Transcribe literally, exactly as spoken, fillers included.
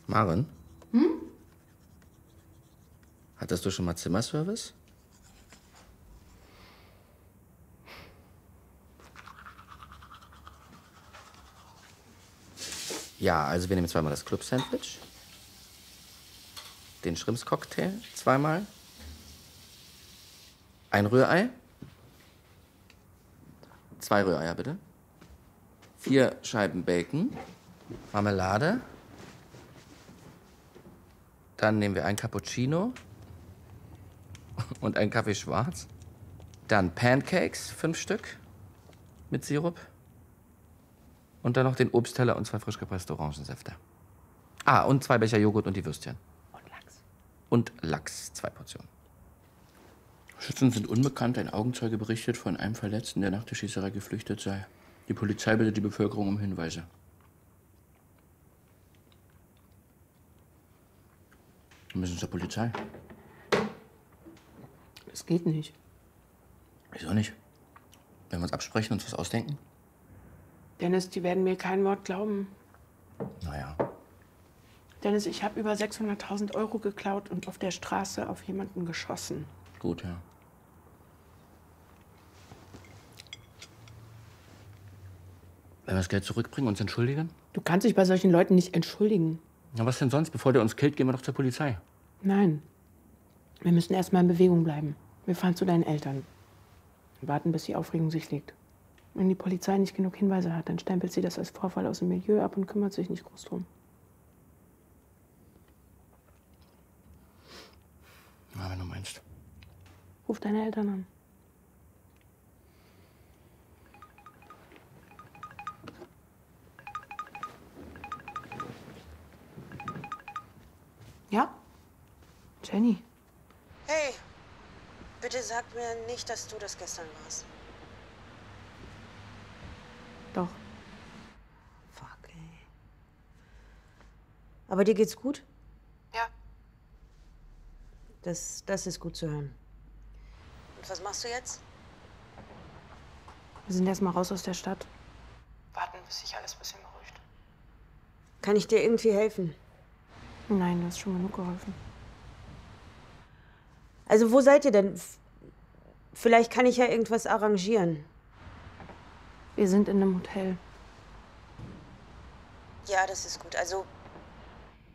Maren? Hm? Hattest du schon mal Zimmerservice? Ja, also wir nehmen zweimal das Club-Sandwich, den Shrimps-Cocktail zweimal, ein Rührei, zwei Rühreier bitte, vier Scheiben Bacon, Marmelade, dann nehmen wir ein Cappuccino und einen Kaffee schwarz, dann Pancakes, fünf Stück mit Sirup. Und dann noch den Obstteller und zwei frisch gepresste Orangensäfte. Ah, und zwei Becher Joghurt und die Würstchen. Und Lachs. Und Lachs, zwei Portionen. Schützen sind unbekannt. Ein Augenzeuge berichtet von einem Verletzten, der nach der Schießerei geflüchtet sei. Die Polizei bittet die Bevölkerung um Hinweise. Wir müssen zur Polizei. Das geht nicht. Wieso nicht? Wenn wir uns absprechen und uns was ausdenken? Dennis, die werden mir kein Wort glauben. Naja. Dennis, ich habe über sechshunderttausend Euro geklaut und auf der Straße auf jemanden geschossen. Gut, ja. Wenn wir das Geld zurückbringen und uns entschuldigen? Du kannst dich bei solchen Leuten nicht entschuldigen. Na, was denn sonst? Bevor der uns killt, gehen wir doch zur Polizei. Nein. Wir müssen erst mal in Bewegung bleiben. Wir fahren zu deinen Eltern. Und warten, bis die Aufregung sich legt. Wenn die Polizei nicht genug Hinweise hat, dann stempelt sie das als Vorfall aus dem Milieu ab und kümmert sich nicht groß drum. Na, wenn du meinst. Ruf deine Eltern an. Ja? Jenny? Hey, bitte sag mir nicht, dass du das gestern warst. Doch. Fuck, ey. Aber dir geht's gut? Ja. Das, das ist gut zu hören. Und was machst du jetzt? Wir sind erst mal raus aus der Stadt. Warten, bis sich alles ein bisschen beruhigt. Kann ich dir irgendwie helfen? Nein, du hast schon genug geholfen. Also, wo seid ihr denn? F- Vielleicht kann ich ja irgendwas arrangieren. Wir sind in einem Hotel. Ja, das ist gut. Also,